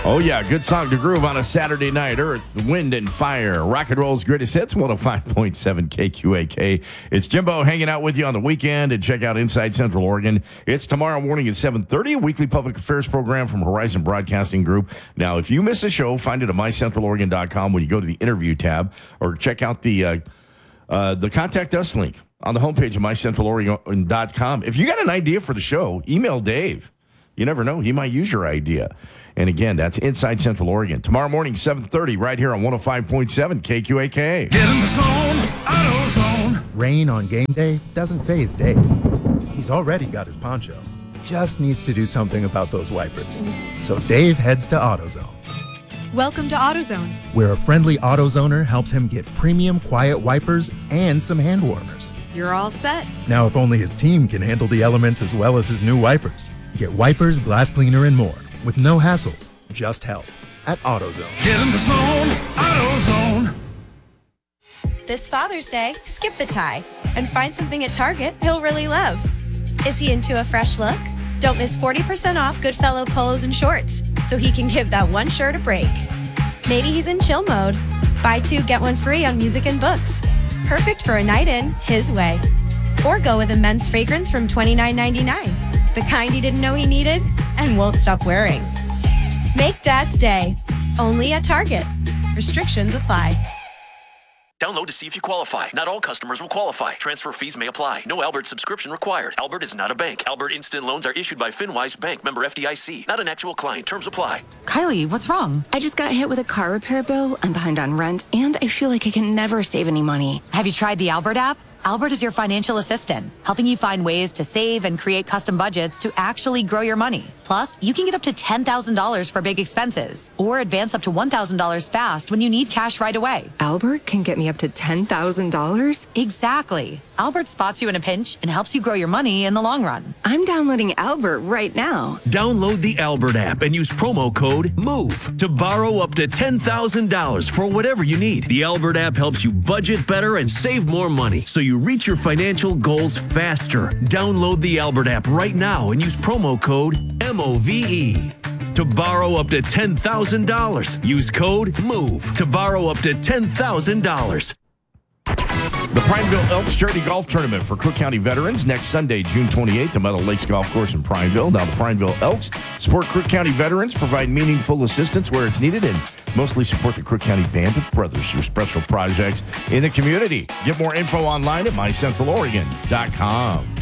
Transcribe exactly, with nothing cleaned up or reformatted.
Oh, yeah, good song to groove on a Saturday night. Earth, Wind, and Fire. Rock and Roll's greatest hits, one oh five point seven K Q A K. It's Jimbo hanging out with you on the weekend, and check out Inside Central Oregon. It's tomorrow morning at seven thirty, a weekly public affairs program from Horizon Broadcasting Group. Now, if you miss a show, find it at my central oregon dot com when you go to the interview tab, or check out the uh, uh, the Contact Us link on the homepage of my central oregon dot com. If you got an idea for the show, email Dave. You never know. He might use your idea. And again, that's Inside Central Oregon. Tomorrow morning, seven thirty, right here on one oh five point seven K Q A K. Get in the zone, AutoZone. Rain on game day doesn't faze Dave. He's already got his poncho. Just needs to do something about those wipers. So Dave heads to AutoZone. Welcome to AutoZone, where a friendly AutoZoner helps him get premium quiet wipers and some hand warmers. You're all set. Now, if only his team can handle the elements as well as his new wipers. Get wipers, glass cleaner, and more with no hassles, just help at AutoZone. Get in the zone, AutoZone. This Father's Day, skip the tie and find something at Target he'll really love. Is he into a fresh look? Don't miss forty percent off Goodfellow polos and shorts so he can give that one shirt a break. Maybe he's in chill mode. Buy two, get one free on music and books. Perfect for a night in, his way. Or go with a men's fragrance from twenty-nine ninety-nine. The kind he didn't know he needed and won't stop wearing. Make Dad's Day. Only at Target. Restrictions apply. Download to see if you qualify. Not all customers will qualify. Transfer fees may apply. No Albert subscription required. Albert is not a bank. Albert Instant Loans are issued by FinWise Bank, member F D I C. Not an actual client. Terms apply. Kylie, what's wrong? I just got hit with a car repair bill. I'm behind on rent, and I feel like I can never save any money. Have you tried the Albert app? Albert is your financial assistant, helping you find ways to save and create custom budgets to actually grow your money. Plus, you can get up to ten thousand dollars for big expenses or advance up to one thousand dollars fast when you need cash right away. Albert can get me up to ten thousand dollars? Exactly. Albert spots you in a pinch and helps you grow your money in the long run. I'm downloading Albert right now. Download the Albert app and use promo code MOVE to borrow up to ten thousand dollars for whatever you need. The Albert app helps you budget better and save more money so you reach your financial goals faster. Download the Albert app right now and use promo code M O V E to borrow up to ten thousand dollars. Use code MOVE to borrow up to ten thousand dollars. The Prineville Elks Charity Golf Tournament for Cook County veterans next Sunday, June twenty-eighth, at Meadow Lakes Golf Course in Prineville. Now, the Prineville Elks support Cook County veterans, provide meaningful assistance where it's needed, and mostly support the Cook County Band of Brothers through special projects in the community. Get more info online at my central oregon dot com.